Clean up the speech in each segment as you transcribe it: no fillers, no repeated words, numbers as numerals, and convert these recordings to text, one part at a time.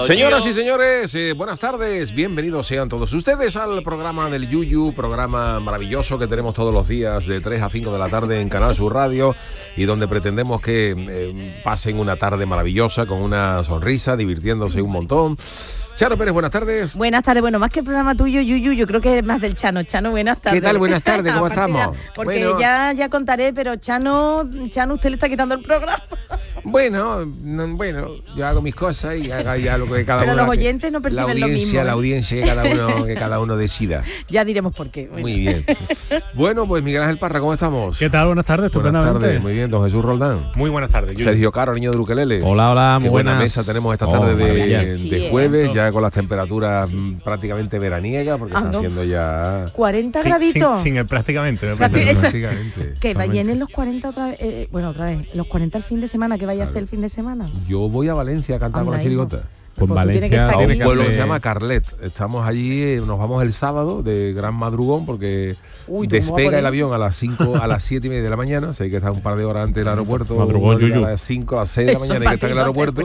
Señoras y señores, buenas tardes, bienvenidos sean todos ustedes al programa del Yuyu, programa maravilloso que tenemos todos los días de 3 a 5 de la tarde en Canal Sur Radio y donde pretendemos que pasen una tarde maravillosa con una sonrisa, divirtiéndose un montón. Chano Pérez, buenas tardes. Buenas tardes. Bueno, más que el programa tuyo, Yuyu, yo creo que es más del Chano. Chano, buenas tardes. ¿Qué tal? Buenas tardes, ¿cómo estamos? Porque bueno, ya contaré, pero Chano, usted le está quitando el programa. Bueno, yo hago mis cosas y haga ya lo que cada uno. Pero los oyentes no perciben lo mismo. La audiencia, que cada uno decida. Ya diremos por qué. Bueno. Muy bien. Bueno, pues Miguel Ángel Parra, ¿cómo estamos? ¿Qué tal? Buenas tardes, estupendamente. Buenas tardes, muy bien. Don Jesús Roldán. Muy buenas tardes. Yuyu. Sergio Caro, niño de Ukelele. Hola, muy buena mesa tenemos esta tarde de jueves, ya con las temperaturas prácticamente veraniegas, porque está haciendo ya 40 graditos. Sin el prácticamente. Prácticamente. Que vienen los 40 otra vez, otra vez, los 40 el fin de semana, ¿qué vaya a hacer el fin de semana? Yo voy a Valencia a cantar con la chirigota. Pues Valencia, a un pueblo que se llama Carlet. Estamos allí, nos vamos el sábado de gran madrugón porque despega el avión a las 7:30 de la mañana. O sea, hay que estar un par de horas antes del aeropuerto. Madrugón, a las 5, a las 6 de la mañana hay que estar en el aeropuerto.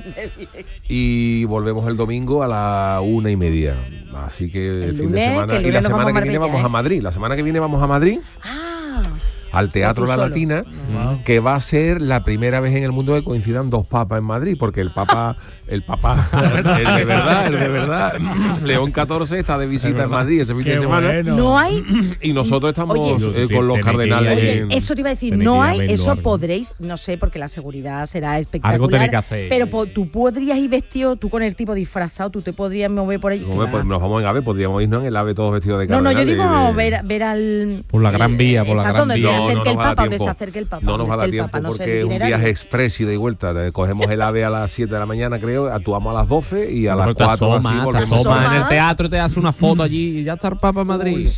Y volvemos el domingo a las 1:30. Así que el fin de semana. Y la semana que viene vamos a Madrid. La semana que viene vamos a Madrid. Al Teatro La Latina, que va a ser la primera vez en el mundo que coincidan dos papas en Madrid, porque el papa el de verdad, León XIV está de visita en Madrid ese fin de semana. Bueno. No hay. Y nosotros estamos con los cardenales. Oye, eso te iba a decir, no hay, eso podréis, no sé, porque la seguridad será espectacular. Algo tenéis que hacer. Pero tú podrías ir vestido, tú con el tipo disfrazado, tú te podrías mover por ahí. Pues nos vamos en AVE, podríamos irnos en el AVE todos vestidos de cardenal. No, yo digo ver al. Por la Gran Vía, por la Gran Vía. Donde se acerque el Papa. No nos va a dar tiempo porque es un viaje express y de vuelta. Cogemos el AVE a las 7 de la mañana, creo, actuamos a las 12 y a las 4 así volvemos. En el teatro te hace una foto allí y ya está el Papa en Madrid.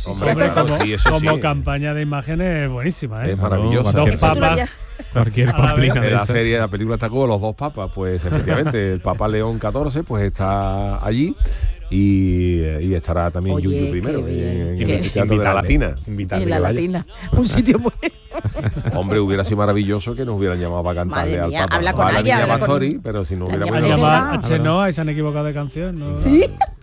Como campaña de imágenes buenísima, ¿eh? Es maravillosa. Dos papas. Cualquier la película está como los dos papas, pues efectivamente el Papa León XIV pues está allí. Y estará también Yuyu primero en el Teatro de la Latina. En la Latina, un sitio bueno. Hombre, hubiera sido maravilloso que nos hubieran llamado para cantarle al Papa. Habla con ella, pero si no hubiéramos llamado a Chenoa y se han equivocado de canción, ¿no? ¿Sí?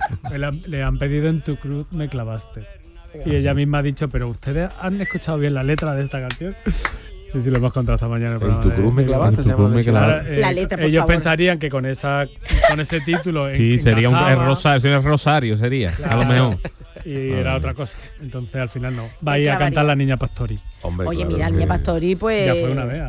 Le han pedido En tu cruz me clavaste. Y ella misma ha dicho, pero ustedes han escuchado bien la letra de esta canción. Sí, lo hemos contado esta mañana. En tu cruz me clavaste, se llama la letra, por ellos favor. Pensarían que con ese título sí, sería un rosario, sería, claro. A lo mejor. Y era otra cosa. Entonces al final no. Va a ir a cantar la Niña Pastori. Hombre, oye, mira, la Niña Pastori, pues. Ya fue una vez.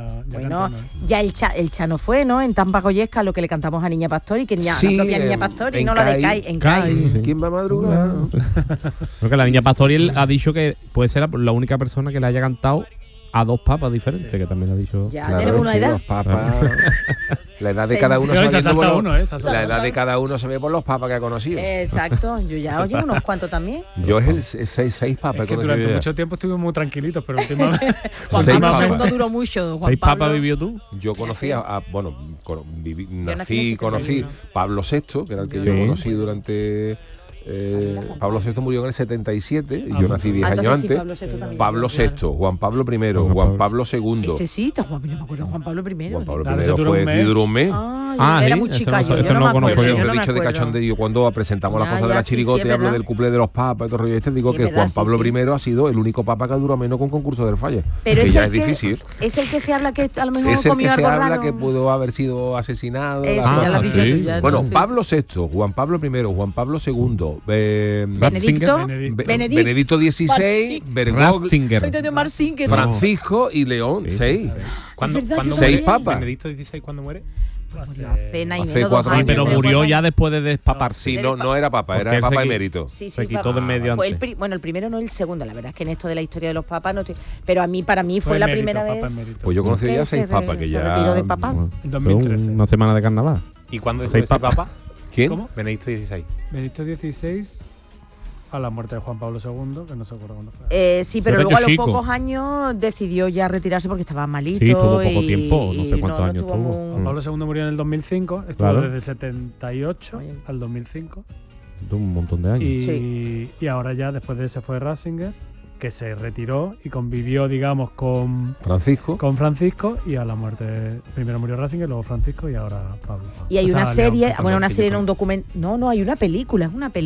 Ya el Chano fue, ¿no? En Tampa Goyesca, lo que le cantamos a Niña Pastori, que la propia Niña Pastori, no la de CAI. En CAI. ¿Quién va a madrugar? Creo que la Niña Pastori él ha dicho que puede ser la única persona que le haya cantado a dos papas diferentes, que también ha dicho. Ya tenemos una edad. Los papas, la edad de cada uno la edad de cada uno se ve por los papas que ha conocido. Exacto, yo ya oye unos cuantos también. Yo es el seis papas. Es que durante mucho tiempo estuvimos muy tranquilitos, pero últimamente Juan Pablo II duró mucho. ¿Seis papas vivió tú? Yo conocí conocí Pablo VI, que era el que yo conocí durante. Pablo VI murió en el 77 y yo nací 10 años antes. Pablo VI, Juan Pablo I, Juan Pablo II. Ese sí, yo me acuerdo de Juan Pablo I. Juan Pablo I fue que duró un mes. Era muy chica, yo no me acuerdo. Yo he dicho de cachondeo cuando presentamos las cosas de la chirigota y hablo del cumple de los papas y todo rollo digo que Juan Pablo I ha sido el único papa que ha durado menos con concurso del Falla. Pero ya es difícil. Es el que se habla que a lo mejor es el comió que se algo habla raro. Que pudo haber sido asesinado. Bueno, Pablo VI, Juan Pablo I, Juan Pablo II, Benedicto XVI, Francisco y León, 6. ¿Cuándo 6 papas. Benedicto XVI, ¿cuándo muere? Hace 4 años. Pero murió ya después de despaparse. Sí, no era papa, era papa emérito. Se quitó de medio fue antes. el primero, no el segundo. La verdad es que en esto de la historia de los papas no pero para mí fue la primera vez. Pues yo conocí ya 6 papas que ya retiró de papá. En 2013. Una semana de carnaval. ¿Y cuándo es ese papa? ¿Quién? ¿Cómo? Benedicto XVI. Benedicto XVI a la muerte de Juan Pablo II, que no se acuerda cuándo fue. Sí, pero luego a los pocos años decidió ya retirarse porque estaba malito. Sí, tuvo poco tiempo, no sé cuántos años tuvo. Juan Pablo II murió en el 2005, estuvo desde el 78 al 2005. Tuvo un montón de años. Y ahora ya, después de ese fue Ratzinger. que se retiró y convivió, digamos, con Francisco, y a la muerte primero murió Ratzinger, luego Francisco y ahora Pablo. Y hay una serie, una serie, no un documento, no, hay una película,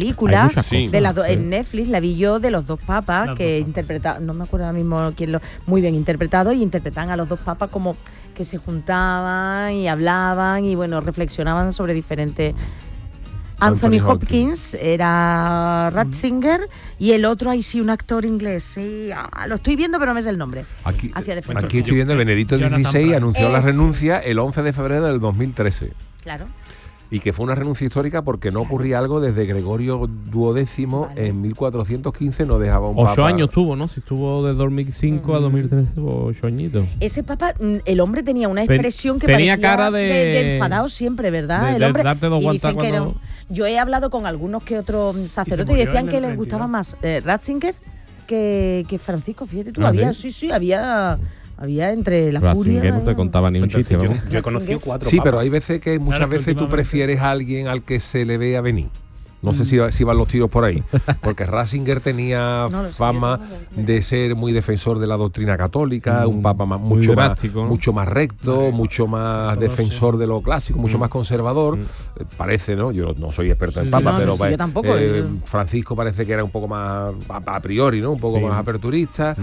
en Netflix, la vi yo, de los dos papas que interpretaban, no me acuerdo ahora mismo quién muy bien interpretado, y interpretaban a los dos papas como que se juntaban y hablaban y bueno, reflexionaban sobre diferentes. Anthony Hopkins era Ratzinger y el otro, ahí sí, un actor inglés. Sí, lo estoy viendo, pero no me sé el nombre. Aquí estoy viendo Benedicto XVI anunció la renuncia el 11 de febrero del 2013. Claro. Y que fue una renuncia histórica porque no ocurría algo desde Gregorio XII en 1415, no dejaba un papa. 8 años tuvo, ¿no? Si estuvo de 2005 a 2013, 8 añitos. Ese papa, el hombre tenía una expresión que tenía parecía cara de enfadado siempre, ¿verdad? El hombre, darte dos vueltas cuando... Yo he hablado con algunos que otros sacerdotes y decían que les gustaba más Ratzinger que Francisco, fíjate tú, había entre las curias. No te contaba ni un chiste. Yo he conocido 4 Sí, pero hay veces que muchas veces tú prefieres a alguien al que se le vea venir. No sé si van los tiros por ahí, porque Ratzinger tenía fama de ser muy defensor de la doctrina católica, un papa mucho más recto, mucho más defensor de lo clásico, mucho más conservador, parece, ¿no? Yo no soy experto en papa, pero yo tampoco, Francisco parece que era un poco más a priori, ¿no? Un poco más aperturista.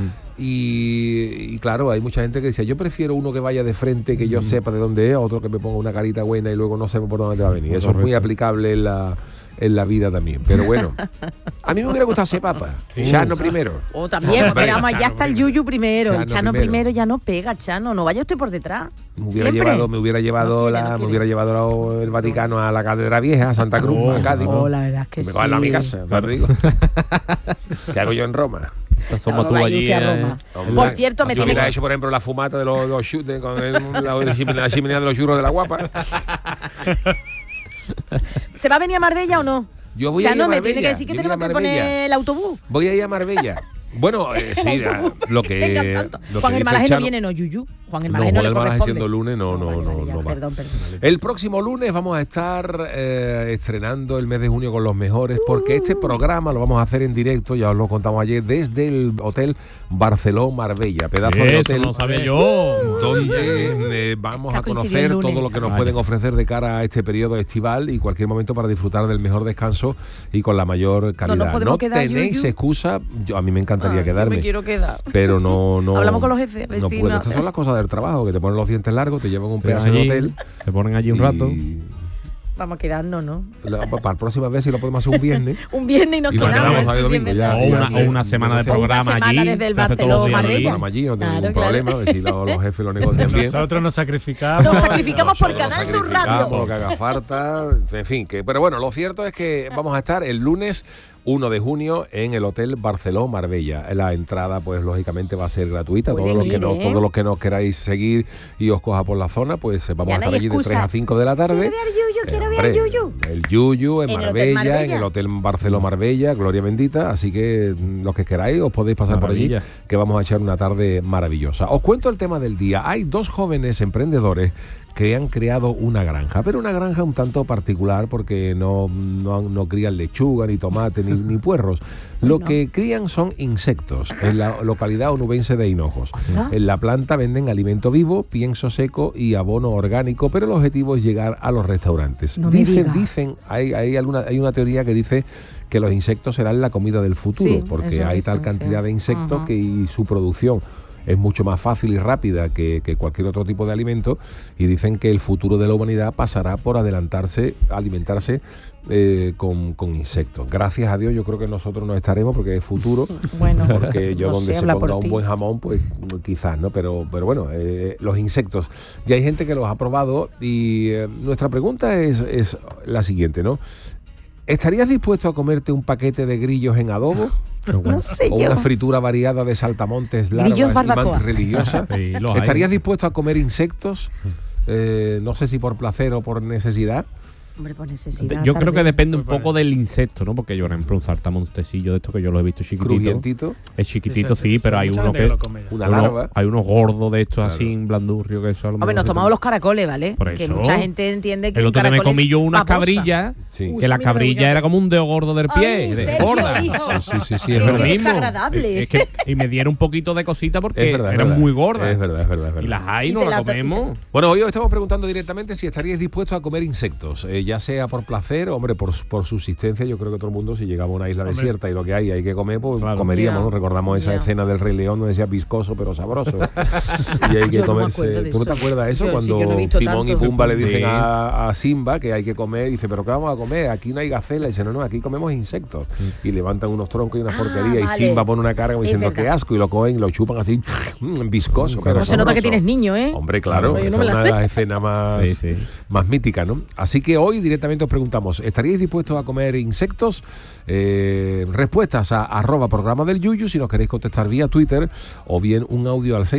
Y claro, hay mucha gente que dice, yo prefiero uno que vaya de frente, que yo sepa de dónde es, otro que me ponga una carita buena y luego no sepa por dónde te va a venir. Eso es muy aplicable en la vida también. Pero bueno, a mí me hubiera gustado ser papa. Chano primero. O también, pero vamos, ya está el Yuyu primero. El Chano primero ya no pega, Chano. No vaya usted por detrás. Me hubiera llevado el Vaticano a la Catedral Vieja, a Santa Cruz, a Cádiz. La verdad es que me va a mi casa, te lo digo. ¿Qué hago yo en Roma? Somos tú allí. Por cierto, me tiene hubiera hecho, por ejemplo, la fumata de los con la chimenea de los churros de la Guapa. ¿Se va a venir a Marbella o no? Yo voy a ir a Marbella. Me tiene que decir que tengo que poner el autobús. Voy a ir a Marbella. Bueno, sí, lo que Juan el Malaje no viene, no, Yuyu. Juan el Malaje no le corresponde. Siendo lunes no va. Perdón. El próximo lunes vamos a estar estrenando el mes de junio con los mejores, porque este programa lo vamos a hacer en directo, ya os lo contamos ayer, desde el Hotel Barceló Marbella, pedazo de hotel. No sabía yo. Donde vamos a conocer todo lo que nos pueden ofrecer de cara a este periodo estival y cualquier momento para disfrutar del mejor descanso y con la mayor calidad. No tenéis excusa. A mí me encantaría quedarme. Me quiero quedar. Pero no. Hablamos con los jefes. No puedo. Estas son las cosas del trabajo, que te ponen los dientes largos, te llevan un pedazo de hotel. Te ponen allí un rato. Vamos a quedarnos, ¿no? Para la próxima vez, si lo podemos hacer un viernes. Un viernes y nos quedamos. O una semana de programa allí. Desde el Barceló Marbella. No tengo ningún problema, a ver si los jefes lo negocian bien. Nosotros nos sacrificamos. Nos sacrificamos por Canal Sur Radio. Por lo que haga falta. En fin, pero bueno, lo cierto es que vamos a estar el lunes 1 de junio en el Hotel Barceló Marbella. La entrada, pues lógicamente va a ser gratuita. Todos los que nos queráis seguir y os coja por la zona, pues vamos a estar allí de 3 a 5 de la tarde. Quiero ver Yuyu. El Yuyu en Marbella, en el Hotel Barceló Marbella, gloria bendita. Así que los que queráis os podéis pasar por allí, que vamos a echar una tarde maravillosa. Os cuento el tema del día. Hay 2 jóvenes emprendedores que han creado una granja, pero una granja un tanto particular porque no crían lechuga, ni tomate, ni puerros. Lo que crían son insectos en la localidad onubense de Hinojos. En la planta venden alimento vivo, pienso seco y abono orgánico, pero el objetivo es llegar a los restaurantes. Dicen, hay una teoría que dice que los insectos serán la comida del futuro, porque hay tal cantidad de insectos y su producción es mucho más fácil y rápida que cualquier otro tipo de alimento, y dicen que el futuro de la humanidad pasará por alimentarse con insectos. Gracias a Dios, yo creo que nosotros no estaremos, porque es futuro. Bueno, porque yo donde se ponga un buen jamón, pues quizás, ¿no? Pero bueno, los insectos. Ya hay gente que los ha probado y nuestra pregunta es la siguiente, ¿no? ¿Estarías dispuesto a comerte un paquete de grillos en adobo? No sé o yo. Una fritura variada de saltamontes, larvas y mantis religiosas. Sí, ¿estarías dispuesto a comer insectos? No sé si por placer o por necesidad. Hombre, pues necesidad. Yo creo que depende un poco del insecto, ¿no? Porque yo, por ejemplo, un saltamontecillo de estos que yo los he visto chiquititos. Crujientito. Es chiquitito, sí, pero hay uno que... Una larva. Hay unos gordos de estos así, en blandurrio, que eso a lo Hombre, nos tomamos los caracoles, ¿vale? Por Que eso. mucha gente entiende que el otro día me comí yo unas babosa. cabrillas, Sí. que la cabrilla era como un dedo gordo del pie, Ay, de Sergio, gorda. hijo. Sí, es Qué verdad. desagradable. Es que, y me dieron un poquito de cosita porque Es verdad, es eran verdad. muy gordas. Es verdad. Y las hay, Y no te las la- comemos. Bueno, hoy os estamos preguntando directamente si estaríais dispuestos a comer insectos, ya sea por placer, hombre, por subsistencia. Yo creo que todo el mundo, si llegamos a una isla desierta y lo que hay que comer, pues Claro. comeríamos, ¿no? Ya. Recordamos esa Ya. escena del Rey León donde decía viscoso pero sabroso. Y hay que Yo no me comerse. acuerdo de ¿Tú no te eso. acuerdas de eso? Yo sí, Cuando yo no he visto Timón tanto. y Pumba le dicen Sí. a Simba que hay que comer, y dice, ¿pero qué vamos a comer? Aquí no hay gacela. Y dice, no, aquí comemos insectos. Y levantan unos troncos y una porquería. Y vale. Simba pone una cara como Es diciendo, verdad. qué asco. Y lo cogen y lo chupan así, viscoso. pero No se nota que sabroso. tienes niño, ¿eh? Hombre, claro, Oye, esa no me es la una de sé. las escenas más, Sí. más míticas, ¿no? Así que hoy directamente os preguntamos, ¿estaríais dispuestos a comer insectos? Respuestas a @programa del Yuyu, si nos queréis contestar vía Twitter, o bien un audio al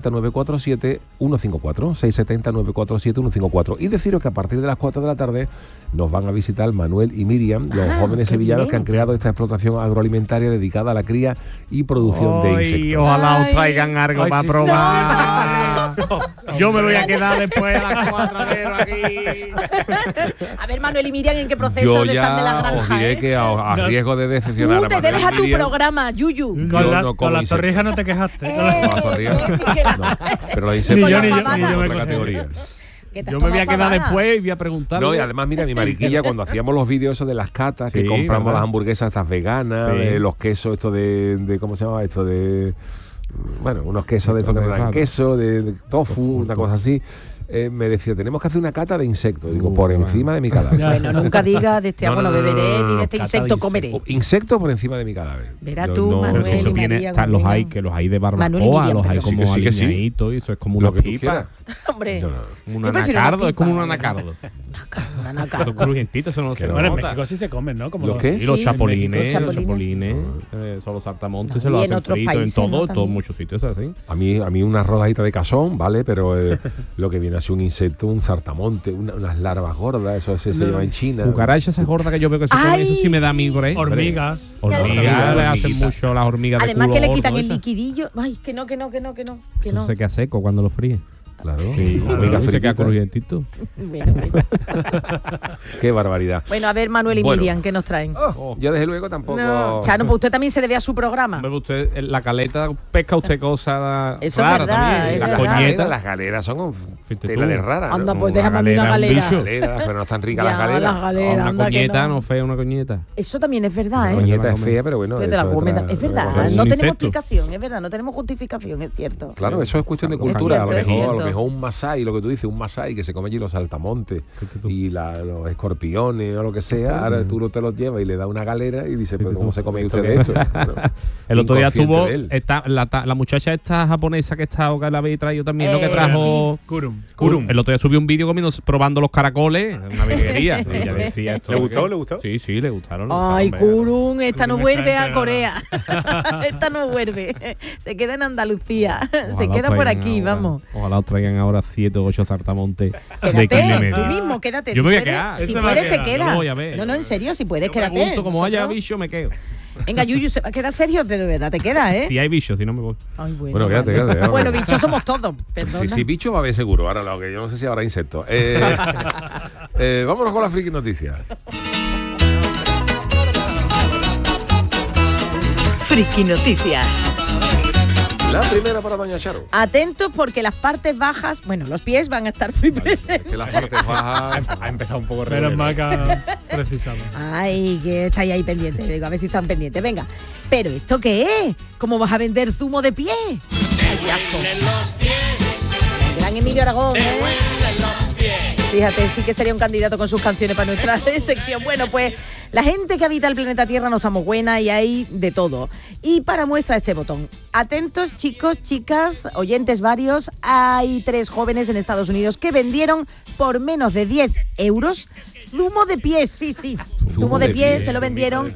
670-947-154, 670-947-154. Y deciros que a partir de las 4 de la tarde nos van a visitar Manuel y Miriam, los jóvenes qué sevillanos bien. que han creado esta explotación agroalimentaria dedicada a la cría y producción de Ay, insectos. ojalá os Ay. traigan algo Ay, para sí, probar. Yo me voy a quedar después a las 4 aquí. A ver, Manuel y Miriam, ¿en qué proceso Yo están de la ya os granja, diré eh? que a riesgo de decepcionar Tú a te Manuel debes a y tu Miriam, programa, Yuyu. Yo Con la, no como con la insectos. torrija no te quejaste. No, la torrija. No, pero la Ni insectos yo, es ni yo, otra ni yo me categoría. Que te has Yo me voy a tomado quedar fabada. después y voy a preguntarle. No, y además, mira, mi mariquilla, cuando hacíamos los vídeos esos de las catas, que Sí, compramos ¿verdad? las hamburguesas estas veganas, Sí. los quesos estos de ¿cómo se llama esto? Bueno, unos quesos de estos que no eran Claro. queso, de tofu, una cosa así. Me decía, tenemos que hacer una cata de insectos. Digo, por bueno. encima de mi cadáver. Ya. Bueno, nunca diga de este No, agua no, no, no, beberé, no, ni no, de este cata de insecto insecto. comeré. Insectos por encima de mi cadáver. Verá Yo tú, no- Manuel. Pero si eso y viene, María, los María. hay, que los hay de Manuel y barbacoa, Miriam, los hay pero como sí que sí. alineaditos, y eso es como Lo una que tú pipa. quieras. Hombre, No, no. Un Yo prefiero una anacardo, es como un pipa, anacardo. una naca. Son crujientitos, eso no se no. Bueno, en nota. México sí se comen, ¿no? Como ¿Los qué? Y los Sí, chapulines, en los México, chapulines, son los saltamontes, No, se los y en hacen otros fritos en países, todo, ¿no? en todos También. muchos sitios así. A mí una rodajita de cazón, ¿vale? Pero lo que viene a ser un insecto, un saltamonte, unas larvas gordas, eso se lleva en China. Cucarachas esas gordas que yo veo que se comen, ¡Ay! eso sí me da a mí por ahí. hormigas. Hormigas, le hacen mucho las hormigas de Además culo que le gordo quitan el esas. liquidillo. Ay, que no. Eso se queda seco cuando lo fríe. Claro. Sí, Hormigas se queda frititas. crujientito. Bueno. Qué barbaridad. Bueno, a ver, Manuel y Bueno. Miriam, ¿qué nos traen? Yo desde luego tampoco. No, Chano, pues usted también se debe a su programa. Hombre, usted, en la caleta pesca usted cosas Eso es raras verdad, también. es Las verdad. coñetas. Las galeras son Fíjate tela tú. de rara. ¿no? Anda, Como pues déjame a mí una es un galera. bicho. Galeras, pero no están ricas Ya, las galeras. las galeras, Una anda que coñeta, no. no fea una coñeta. Eso también es verdad, La ¿eh? coñeta la es come. fea, pero bueno. Pero te la eso come otra- es verdad, otra cosa. Es un no tenemos insecto. explicación, es verdad, no tenemos justificación, es cierto. Claro, eso es cuestión de Es cultura. cierto, a es lo cierto. mejor un masái, lo que tú dices, un masái que se come allí los saltamontes Fíjate tú. y los escorpiones o lo que sea. Ahora tú te los llevas y le das una galera y dices, pero Fíjate ¿cómo tú. se come usted de esto? Bueno, El otro día inconsciente estuvo de él. la muchacha esta japonesa que la habéis traído también, ¿no? Que Sí. trajo. Kurum. El otro día subió un vídeo probando los caracoles, una virguería. Y ella decía esto. ¿Le gustó? que- ¿Le gustó? Sí, sí, le gustaron. Ay, Hombre, Kurun, esta no Kurun vuelve está a Corea. Esta no vuelve. Se queda en Andalucía. Se ojalá queda os por traigan aquí, ahora- vamos. Ojalá os traigan ahora 7 o 8 saltamontes de kilo y Quédate, medio. tú mismo, quédate. Yo si me voy a puedes, quedar. Si Este me va a puedes, te quedar. quedas. Yo voy a ver. No, en serio, si puedes, Yo quédate. pregunto, como haya Nosotros- bicho, me quedo. Venga, Yuyu, se va a quedar serio, pero de verdad te queda, ¿eh? Si hay bichos, si no me voy. Ay, Bueno, quédate, vale. quédate, Bueno, vamos. bichos somos todos, perdona. Sí, bicho va a haber seguro. Ahora lo que yo no sé si habrá insectos. Vámonos con las friki noticias. Friki Noticias. La primera para doña Charo. Atentos porque las partes bajas, bueno, los pies van a estar muy presentes. Que las partes bajas. Ha empezado un poco Menos regular. mal que ha precisado. Ay, que estáis ahí pendientes. Digo, a ver si están pendientes. Venga. ¿Pero esto qué es? ¿Cómo vas a vender zumo de pie? Ay, qué asco. Gran Emilio Aragón, ¿eh? Fíjate, sí que sería un candidato con sus canciones para nuestra sección. Bueno, pues la gente que habita el planeta Tierra no está muy buena y hay de todo. Y para muestra este botón. Atentos, chicos, chicas, oyentes varios. Hay 3 jóvenes en Estados Unidos que vendieron por menos de 10 euros zumo de pies. Sí, sí. Zumo de pies se lo vendieron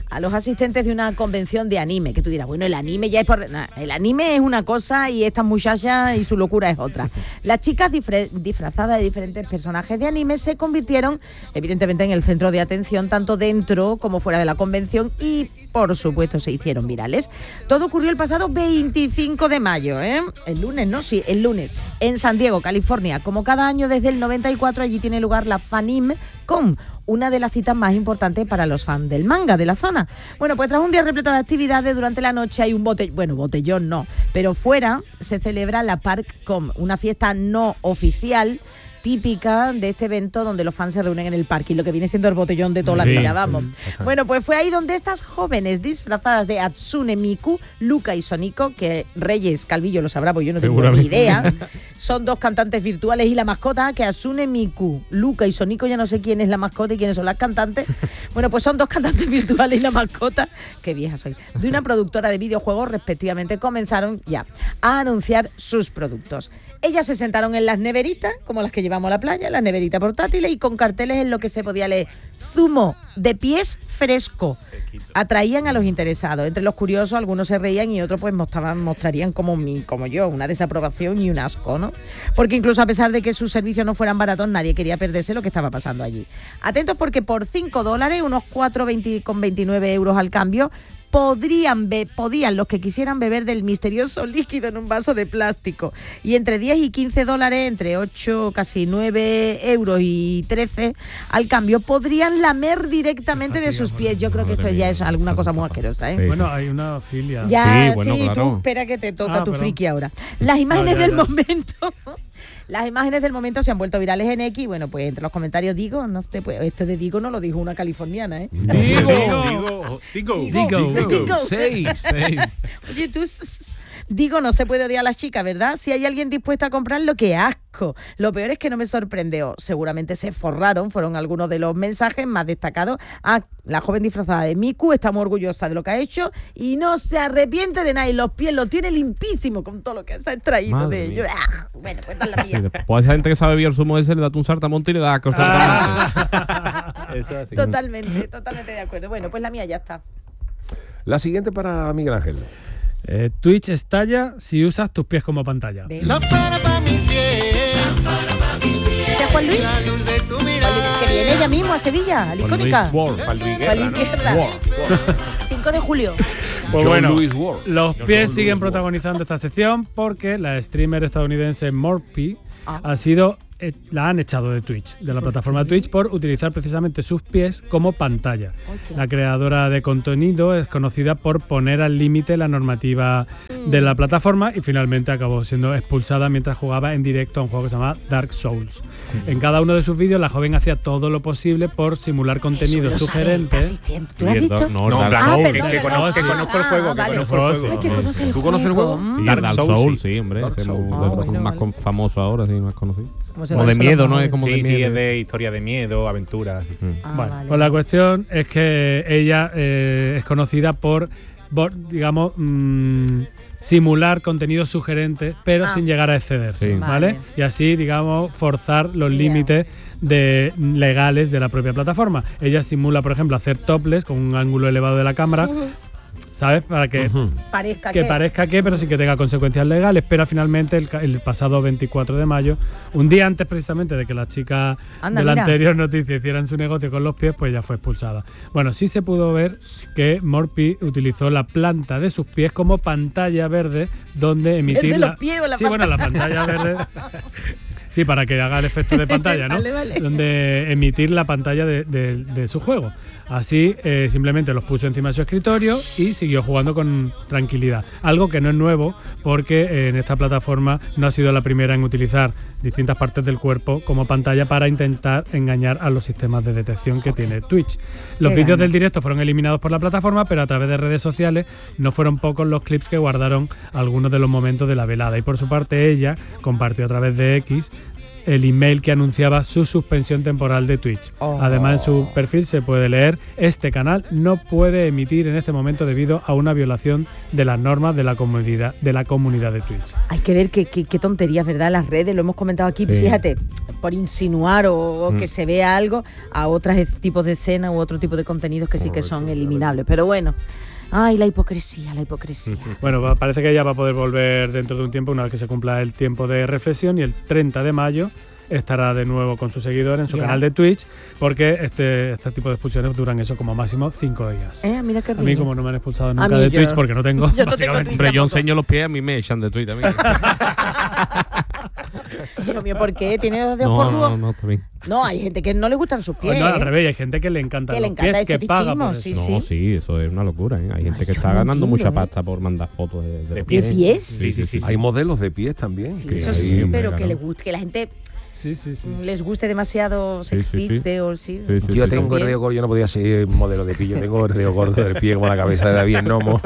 a los asistentes de una convención de anime, que tú dirás, bueno, el anime ya es por... Nah, el anime es una cosa y esta muchacha y su locura es otra. Las chicas disfrazadas de diferentes personajes de anime se convirtieron, evidentemente, en el centro de atención, tanto dentro como fuera de la convención, y, por supuesto, se hicieron virales. Todo ocurrió el pasado 25 de mayo, ¿eh? El lunes, ¿no? Sí, el lunes, en San Diego, California. Como cada año desde el 94, allí tiene lugar la FanimCon, una de las citas más importantes para los fans del manga de la zona. Bueno, pues tras un día repleto de actividades, durante la noche hay un botellón no, pero fuera se celebra la ParkCon, una fiesta no oficial típica de este evento donde los fans se reúnen en el parque, y lo que viene siendo el botellón de toda la vida, vamos. Bueno, pues fue ahí donde estas jóvenes disfrazadas de Hatsune Miku, Luca y Soniko, que Reyes Calvillo lo sabrá, porque yo no tengo ni idea, son dos cantantes virtuales y la mascota, que Hatsune Miku, Luca y Soniko, ya no sé quién es la mascota y quiénes son las cantantes. Bueno, pues son dos cantantes virtuales y la mascota, qué vieja soy, de una productora de videojuegos respectivamente, comenzaron ya a anunciar sus productos. Ellas se sentaron en las neveritas, como las que llevamos a la playa, las neveritas portátiles, y con carteles en lo que se podía leer: zumo de pies fresco. Atraían a los interesados. Entre los curiosos, algunos se reían y otros pues mostrarían como yo, una desaprobación y un asco, ¿no? Porque incluso a pesar de que sus servicios no fueran baratos, nadie quería perderse lo que estaba pasando allí. Atentos, porque por $5, unos 4,29 euros al cambio, podían los que quisieran beber del misterioso líquido en un vaso de plástico. Y entre $10 y $15, entre 8, casi 9 euros y 13 al cambio, podrían lamer directamente de sus pies. Yo creo que esto ya es alguna cosa muy asquerosa, ¿eh? Sí. Bueno, hay una filia. Ya, sí, bueno, sí, claro. Tú espera que te toca tu friki ahora. Las imágenes del momento... Las imágenes del momento se han vuelto virales en X. Bueno, pues entre los comentarios digo, no se puede, esto de Digo no lo dijo una californiana, ¿eh? Digo. 6. Oye, tú... Digo, no se puede odiar a las chicas, ¿verdad? Si hay alguien dispuesto a comprarlo, qué asco. Lo peor es que no me sorprendió. Seguramente se forraron, fueron algunos de los mensajes más destacados. La joven disfrazada de Miku está muy orgullosa de lo que ha hecho y no se arrepiente de nada. Y los pies los tiene limpísimo con todo lo que se ha extraído. Madre de ellos. Bueno, pues es la mía. Sí, pues a gente que sabe beber el zumo ese, le da un saltamonte y le da cosas. Totalmente de acuerdo. Bueno, pues la mía ya está. La siguiente para Miguel Ángel. Twitch estalla si usas tus pies como pantalla. Lámpara pa' mis pies, ¿Este es Juan Luis? la luz de tu mirada. Que viene ella mismo a Sevilla, a la icónica. Juan Juan Luis Guerra. 5 de julio. Pues John bueno, Lewis Ward. los pies siguen protagonizando esta sección porque la streamer estadounidense Morpy la han echado de Twitch, de la plataforma Twitch, por utilizar precisamente sus pies como pantalla. Okay. La creadora de contenido es conocida por poner al límite la normativa de la plataforma y finalmente acabó siendo expulsada mientras jugaba en directo a un juego que se llama Dark Souls. En cada uno de sus vídeos la joven hacía todo lo posible por simular contenido sugerente. ¿Tú lo has visto? No, Dark Souls, perdón, que conozco el juego. vale. Que conozco el juego. Ay, que conoce el ¿Tú conoces el juego? Sí, Dark Dark Souls, Souls, sí. sí, hombre. Dark Ese es Souls. más famoso ahora, sí, más conocido. ¿Cómo se Como llama? de miedo, ¿no? Es como de Sí, miedo. es de historia de miedo, aventuras. Ah, Bueno, vale. pues la cuestión es que ella es conocida por digamos, simular contenido sugerente, pero sin llegar a excederse, Sí. ¿vale? Vale. Y así, digamos, forzar los límites legales de la propia plataforma. Ella simula, por ejemplo, hacer topless con un ángulo elevado de la cámara, ¿sabes? Para que parezca que, pero sí que tenga consecuencias legales. Pero finalmente, el pasado 24 de mayo, un día antes precisamente de que las chicas de la anterior noticia hicieran su negocio con los pies, pues ya fue expulsada. Bueno, sí se pudo ver que Morpy utilizó la planta de sus pies como pantalla verde donde emitir ¿El de los pies o la bueno, la pantalla verde. Sí, para que haga el efecto de pantalla, ¿no? Vale. Donde emitir la pantalla de su juego. Así, simplemente los puso encima de su escritorio y siguió jugando con tranquilidad. Algo que no es nuevo, porque en esta plataforma no ha sido la primera en utilizar distintas partes del cuerpo como pantalla para intentar engañar a los sistemas de detección que tiene Twitch. Los vídeos del directo fueron eliminados por la plataforma, pero a través de redes sociales no fueron pocos los clips que guardaron algunos de los momentos de la velada. Y por su parte, ella compartió a través de X el email que anunciaba su suspensión temporal de Twitch. Además, en su perfil se puede leer: este canal no puede emitir en este momento debido a una violación de las normas de la comunidad de Twitch. Hay que ver qué tonterías, ¿verdad? Las redes, lo hemos comentado aquí, fíjate, por insinuar o que se vea algo a otros tipos de escenas u otro tipo de contenidos que sí que son eliminables. Pero bueno. Ay, la hipocresía. Bueno, parece que ella va a poder volver dentro de un tiempo, una vez que se cumpla el tiempo de reflexión, y el 30 de mayo estará de nuevo con sus seguidores en su canal de Twitch, porque este tipo de expulsiones duran eso como máximo 5 días. Mira qué a mí, como no me han expulsado nunca de Twitch, porque no tengo. Hombre, yo enseño los pies, a mí me echan de Twitch también. Dios mío, ¿por qué? ¿Tiene los dedos por rúa? No, también. No, hay gente que no le gustan sus pies. No, al revés, hay gente que le encanta los pies, que paga por eso. Sí, eso es una locura, ¿eh? Hay gente que está ganando mucha pasta por mandar fotos de pies. ¿De pies? Sí. Hay modelos de pies también. Sí, eso sí, pero que le guste, que la gente les guste demasiado sextite o sí. Yo tengo el dedo gordo, yo no podía ser modelo de pie, yo tengo el dedo gordo del pie como la cabeza de David Nomo.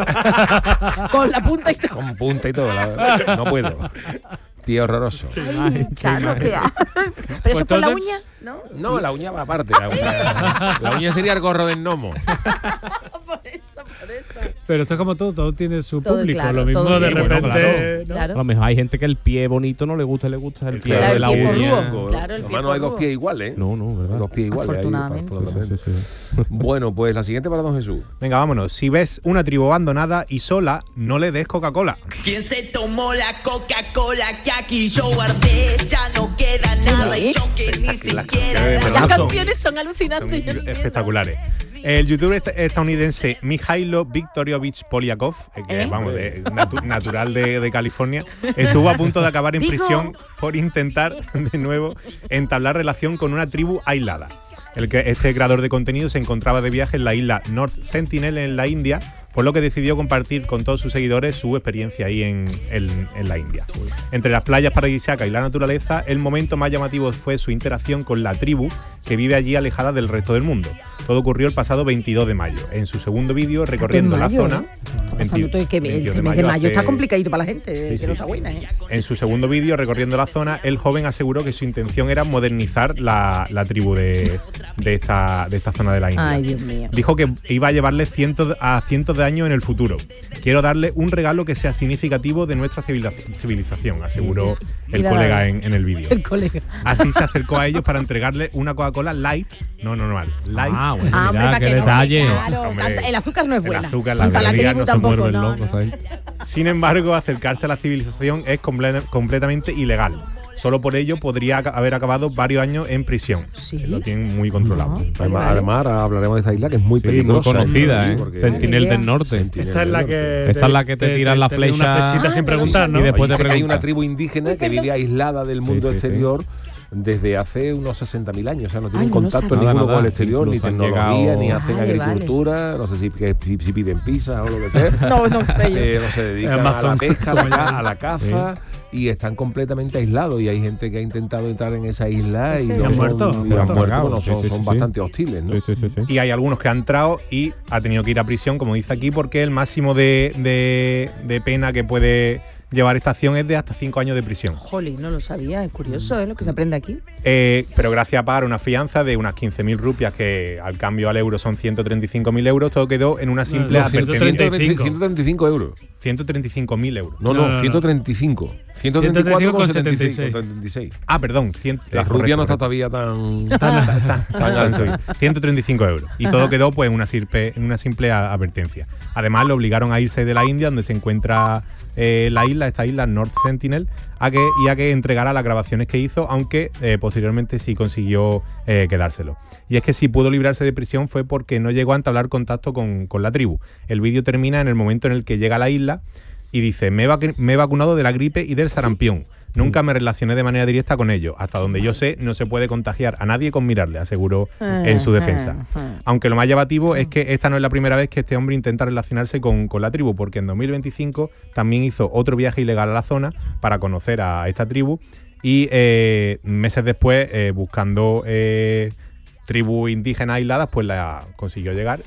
Con la punta y todo. Con punta y todo, no puedo. Pie horroroso. Ay, Chano, ¿qué haces? ¿Pero eso por la uña? No, la uña va aparte. La uña sería el gorro del gnomo. Por eso. Pero esto es como todo tiene su todo, público. Claro, lo mismo de repente. Claro. A lo mejor hay gente que el pie bonito no le gusta el pie de la uña. Claro, el pie no hay dos pies iguales, ¿eh? No, ¿verdad? Dos pies iguales. Afortunadamente. Sí. Bueno, pues la siguiente para don Jesús. Venga, vámonos. Si ves una tribu abandonada y sola, no le des Coca-Cola. ¿Quién se tomó la Coca-Cola que aquí yo guardé? Ya no queda nada y yo que ni siquiera... Las canciones son alucinantes. Son espectaculares. El youtuber estadounidense Mikhailo Viktoriovich Polyakov, que natural de California, estuvo a punto de acabar en prisión por intentar de nuevo entablar relación con una tribu aislada. Este creador de contenido se encontraba de viaje en la isla North Sentinel en la India, por lo que decidió compartir con todos sus seguidores su experiencia ahí en la India. Entre las playas paradisíacas y la naturaleza, el momento más llamativo fue su interacción con la tribu que vive allí alejada del resto del mundo. Todo ocurrió el pasado 22 de mayo. En su segundo vídeo, recorriendo la zona... El mes de mayo está complicadito para la gente, que no está buena, ¿eh? En su segundo vídeo, recorriendo la zona, el joven aseguró que su intención era modernizar la tribu de esta zona de la India. Ay, Dios mío. Dijo que iba a llevarle cientos de años en el futuro. Quiero darle un regalo que sea significativo de nuestra civilización, aseguró el colega en el vídeo. El colega. Así se acercó a ellos para entregarle una Coca-Cola light, no normal, light. Bueno, mira, qué detalle. El azúcar no es buena. El azúcar, la calorías tribu tampoco, no. Sin embargo, acercarse a la civilización es completamente ilegal. Solo por ello podría haber acabado varios años en prisión. Sí. Lo tienen muy controlado. Además, hablaremos de esta isla que es muy peligrosa. Muy conocida, ¿eh? Sentinel del Norte. Esta es la que... Esa es la que te tiran la flecha. Una flechita sin preguntar, ¿no? Y después te preguntan. Hay una tribu indígena que vive aislada del mundo exterior desde hace unos 60.000 años. O sea, no tienen contacto ninguno con el exterior, ni tecnología, ni hacen agricultura. No sé si piden pizza o lo que sea. No sé yo. No se dedican a la pesca, a la caza. Y están completamente aislados, y hay gente que ha intentado entrar en esa isla y han muerto. Son bastante hostiles, ¿no? Sí. Y hay algunos que han entrado y ha tenido que ir a prisión, como dice aquí, porque el máximo de pena que puede llevar esta acción es de hasta 5 años de prisión. Jolín, no lo sabía, es curioso, ¿eh? Lo que se aprende aquí. Pero gracias a pagar una fianza de unas 15.000 rupias, que al cambio al euro son 135.000 euros, todo quedó en una simple advertencia. 135 euros. 135.000 euros. No, 135. 134,76. Ah, perdón. La rupia no está todavía tan alto. 135 euros. Y todo quedó pues en una simple advertencia. Además, le obligaron a irse de la India, donde se encuentra esta isla North Sentinel, a que entregara las grabaciones que hizo, aunque posteriormente sí consiguió quedárselo. Y es que si pudo librarse de prisión fue porque no llegó a entablar contacto con la tribu. El vídeo termina en el momento en el que llega a la isla y dice: me he vacunado de la gripe y del sarampión. Nunca me relacioné de manera directa con ellos. Hasta donde yo sé, no se puede contagiar a nadie con mirarle, aseguró en su defensa. Aunque lo más llamativo es que esta no es la primera vez que este hombre intenta relacionarse con la tribu, porque en 2025 también hizo otro viaje ilegal a la zona para conocer a esta tribu, y meses después, buscando tribus indígenas aisladas, pues la consiguió llegar y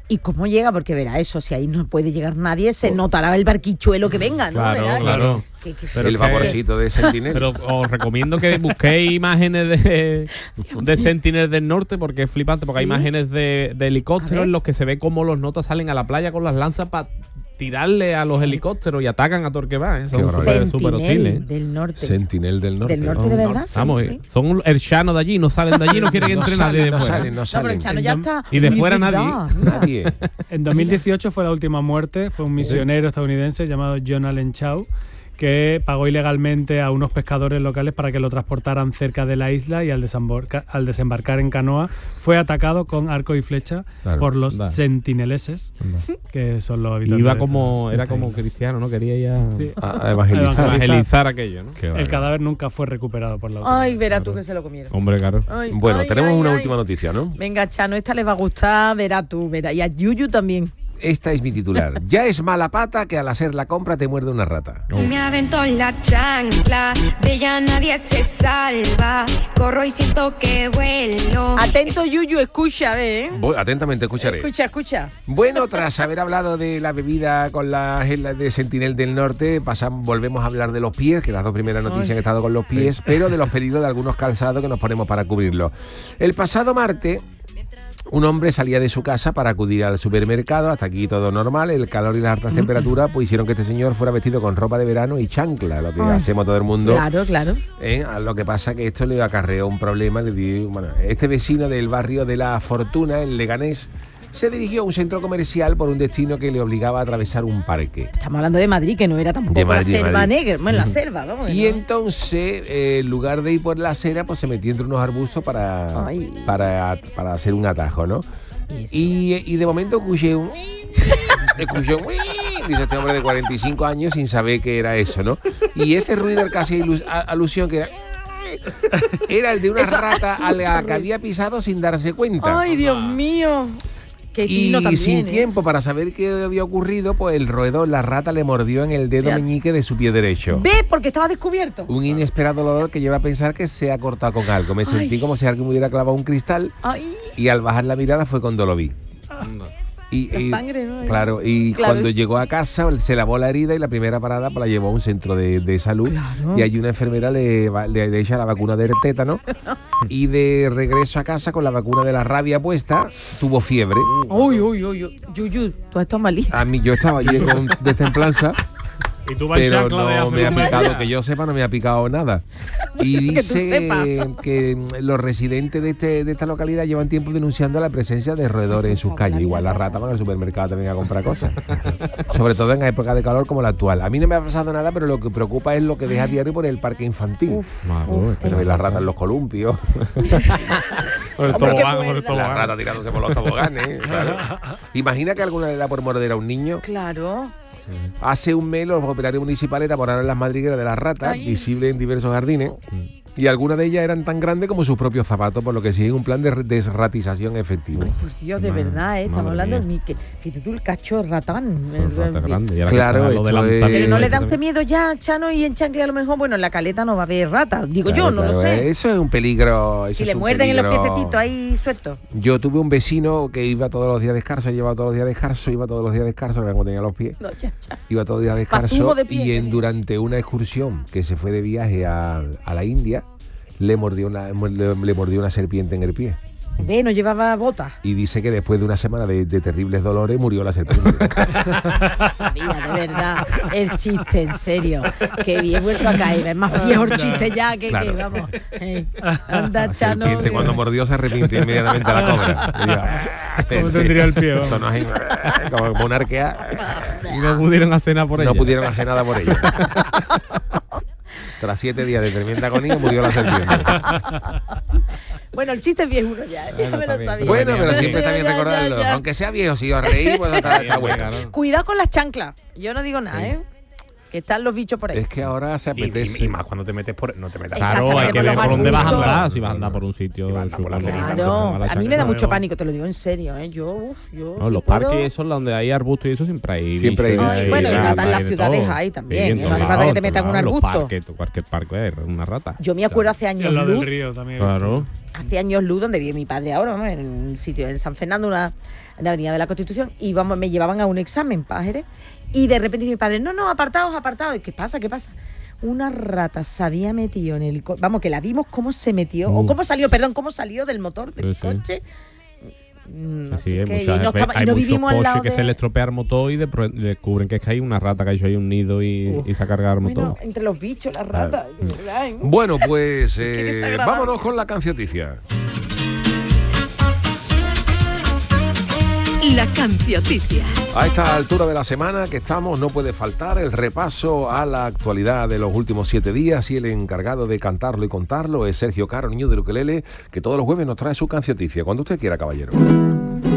¿Y cómo llega? Porque verá eso, si ahí no puede llegar nadie, se notará el barquichuelo que venga, ¿no? Claro. Pero el vaporcito de Sentinel. Pero os recomiendo que busquéis imágenes de Sentinel del Norte, porque es flipante, porque hay imágenes de helicópteros en los que se ve cómo los notas salen a la playa con las lanzas para tirarle a los helicópteros y atacan a todo el que va. Son súper hostiles. Del norte. Sentinel del Norte. Del norte, de verdad. Vamos, son el Chano de allí, no salen de allí, no quiere que entre nadie de fuera. No salen. Pero el Chano ya está. Y de fuera nadie. En 2018 fue la última muerte, fue un misionero estadounidense llamado John Allen Chau, que pagó ilegalmente a unos pescadores locales para que lo transportaran cerca de la isla, y al desembarcar en canoa fue atacado con arco y flecha por los sentineleses, que son los habitantes. Era como cristiano, ¿no? Quería ya a evangelizar aquello, ¿no? El cadáver nunca fue recuperado por la autoridad. Ay, verá tú que se lo comieron. Hombre, claro. Bueno, tenemos una última noticia, ¿no? Venga, Chano, esta les va a gustar, verá tú, verá. Y a Yuyu también. Esta es mi titular. Ya es mala pata que al hacer la compra te muerde una rata. Me aventó la chancla, de ella nadie se salva. Corro y siento que vuelo. Atento, Yuyu, escucha, ¿eh? Atentamente escucharé. Escucha. Bueno, tras haber hablado de la bebida con la gel de Sentinel del Norte, volvemos a hablar de los pies, que las dos primeras noticias han estado con los pies, pero de los peligros de algunos calzados que nos ponemos para cubrirlos. El pasado martes, un hombre salía de su casa para acudir al supermercado. Hasta aquí todo normal. El calor y las altas temperaturas pues hicieron que este señor fuera vestido con ropa de verano y chancla, lo que hacemos todo el mundo. Claro. Lo que pasa que esto le acarreó un problema. Este vecino del barrio de La Fortuna, en Leganés, se dirigió a un centro comercial por un destino que le obligaba a atravesar un parque. Estamos hablando de Madrid, que no era tampoco la selva negra, bueno, la selva, vamos. Y entonces, en lugar de ir por la acera, pues se metió entre unos arbustos para hacer un atajo, ¿no? Y de momento escuché un... dice este hombre de 45 años sin saber qué era eso, ¿no? Y este ruido era casi alusión que era el de una rata a la que había pisado sin darse cuenta. ¡Ay, Dios mío! Y también, sin tiempo para saber qué había ocurrido, pues el roedor, la rata, le mordió en el dedo meñique de su pie derecho. ¿Ve? Porque estaba descubierto. Un inesperado dolor que lleva a pensar que se ha cortado con algo. Me sentí como si alguien me hubiera clavado un cristal. Y al bajar la mirada fue cuando lo vi. Y sangre, ¿no? Claro, cuando llegó a casa se lavó la herida y la primera parada pues la llevó a un centro de salud. Claro. Y allí una enfermera le echa la vacuna del tétano y de regreso a casa con la vacuna de la rabia puesta, tuvo fiebre. Uy, Yuyu, tú estás malito. A mí yo estaba allí con destemplanza. Y tú vas pero no me ha picado, que yo sepa, no me ha picado nada. Y dice que los residentes de esta localidad llevan tiempo denunciando la presencia de roedores en sus calles. Igual las ratas van al supermercado también a comprar cosas. Sobre todo en época de calor como la actual. A mí no me ha pasado nada, pero lo que preocupa es lo que deja diario por el parque infantil. Se ven las ratas en los columpios. Las ratas tirándose por los toboganes. Claro. Imagina que alguna le da por morder a un niño. Claro. Hace un mes los operarios municipales elaboraron las madrigueras de las ratas, visibles en diversos jardines, y algunas de ellas eran tan grandes como sus propios zapatos, por lo que siguen un plan de desratización efectivo. Ay, por Dios, de verdad, estamos hablando de que tú el cacho ratán. Claro, pero no le da usted miedo ya, Chano, y en Chancla a lo mejor, bueno, en la caleta no va a haber ratas, digo yo, no lo sé. Eso es un peligro. Si le muerden en los piececitos ahí sueltos. Yo tuve un vecino que iba todos los días descalzo, iba todos los días descalzo, cuando tenía los pies. Iba todos los días descalzo y durante una excursión que se fue de viaje a la India, le mordió una serpiente en el pie. No llevaba botas. Y dice que después de una semana de terribles dolores murió la serpiente. Sabía, de verdad, el chiste, en serio. Que bien vuelto a caer. Es más viejo el chiste ya que vamos. Anda, Chano. La serpiente cuando mordió se arrepintió inmediatamente a la cobra. ¿Cómo tendría el pie? Sonó así, como una arquea. Y no pudieron hacer nada por ella. No pudieron hacer nada por ella. Tras 7 días de tremenda agonía murió la serpiente. Bueno, el chiste es viejo ya me lo sabía. Bueno, pero siempre está bien recordarlo. Aunque sea viejo, si os reís, pues está bueno. Cuidado con las chanclas. Yo no digo nada, que están los bichos por ahí. Es que ahora se apetece. Y más cuando te metes por... No te metes. Claro, hay que ver por dónde vas a andar, si vas a andar por un sitio. Claro, a mí me da mucho pánico, te lo digo en serio, ¿eh? Yo no, los parques esos donde hay arbustos y eso siempre hay. Siempre hay. Bueno, y ratas en las ciudades hay también. No hace falta que te metan un arbusto. Cualquier parque es una rata. Yo me acuerdo hace años luz. del río también. Claro. Hace años luz, donde vive mi padre ahora, ¿no? En un sitio en San Fernando, en la Avenida de la Constitución, y me llevaban a un examen, Pájeres, y de repente dice mi padre, no, apartados. ¿Y qué pasa? Una rata se había metido en el coche, vamos, que la vimos cómo se metió, o cómo salió del motor del coche. Hay muchos coches que se le estropea el motor y descubren que es que hay una rata que ha hecho ahí un nido y se ha cargado el motor. Bueno, entre los bichos, las ratas. Bueno, pues vámonos con la cancioticia. La cancioticia. A esta altura de la semana que estamos no puede faltar el repaso a la actualidad de los últimos 7 días, y el encargado de cantarlo y contarlo es Sergio Caro, niño del ukelele, que todos los jueves nos trae su cancioticia. Cuando usted quiera, caballero.